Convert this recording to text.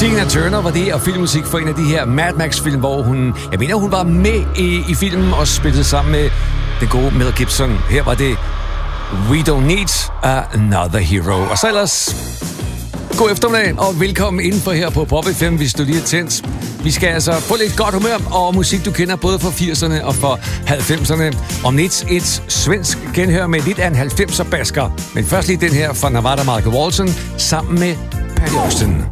Tina Turner var det, og filmmusik for en af de her Mad Max-film, hvor hun var med i filmen og spillede sammen med den gode Mel Gibson. Her var det We Don't Need Another Hero. Og så ellers, god eftermiddag og velkommen indenfor her på Pop FM, hvis du lige er tændt. Vi skal altså få lidt godt humør og musik, du kender både fra 80'erne og fra 90'erne. Om lidt et svensk genhør med lidt af en 90'er basker. Men først lige den her fra Nevada Michael Walton sammen med Patty Austin.